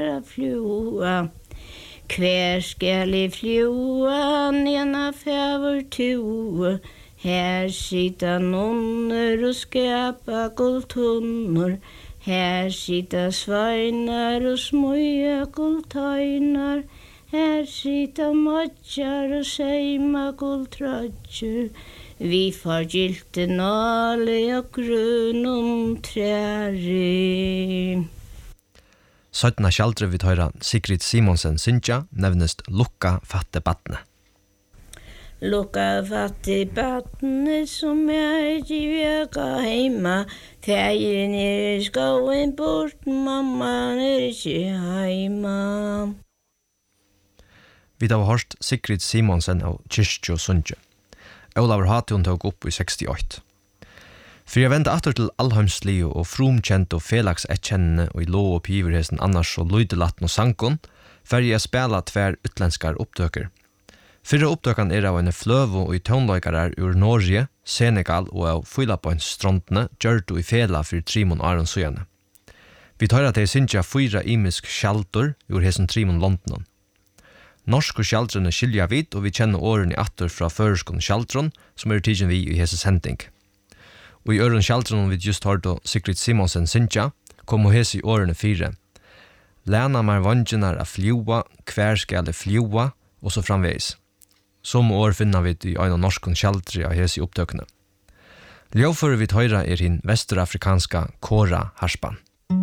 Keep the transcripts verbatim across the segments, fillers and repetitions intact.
Fljua. Kvær skal I fljua, nena fæver to. Her sitta nonner og skapa guldtunnor. Her sitta sveinar og smuja guldtøynar. Her sitta matjar og seima guldtrøtjer. Vi får gilte nale og grunum træri. Søttna skjaldre vi tøyra Sigrid Simonsen Sintja nevnest Lukka fatte batne. Lukka fatte batne som jeg ikke heima. Fægeren er I skoen bort, mamma er ikke heima. Vi har hørt Sigrid Simonsen av Kyrkjo Sundje. Olaver Hatun tok opp I sekstiåtte. For jeg vende atter til allheimslige og fromkjente og felaksettkjennende og I lov og piverhesen annars og lydelatten og sankon, for jeg spela tver utlenskar opptøker. Fyrre opptøkene er av en fløvo og I tøvnløykere ur Norge, Senegal og av Fylapoinstrondene, gjørte I fela for trimon Aron Søyane. Vi tar at jeg synes jeg fyra imisk skjaldur ur hesen trimon Londonen. Norsk og skjaldrene skilja vid, og vi kjenner åren I atter fra føreskån skjaldron, som er tidsen vi I hese sending. Og I øren skjaldron vi just hørte Sigrid Simonsen Sintja, kom og hese I årene fire. Lena mer vangenar a fljua, kvær skal det fljua, og så framveis. Som år finner vi I øyne norskon skjaldri av hese opptøkene. Ljøvfører vi tøyra er hin vesturafrikanska Kora Harspan.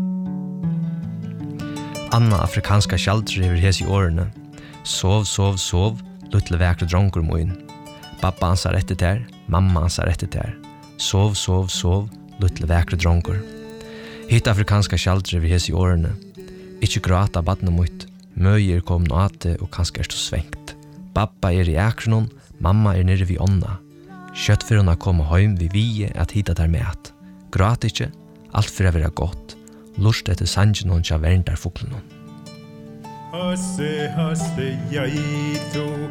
Anna afrikanska skjaldri hever hese I årene. Sov, sov, sov, luttle vekre dronker moin. Pappa ansar etter ter, mamma ansar etter ter. Sov, sov, sov, luttle vekre dronker. Hitt afrikanska skjaldre vi hes I årene. Ikkje grata badna mutt, møyer kom no ate og kanskje er stå svengt. Pappa er I ekronon, mamma er nere vi onna. Kjøttfyruna kom heim vi vie at hita der met. Grat ikkje, alt for å være godt. Lust etter sangenon tja verndar fuklenon. Hasse, hasse, jaito.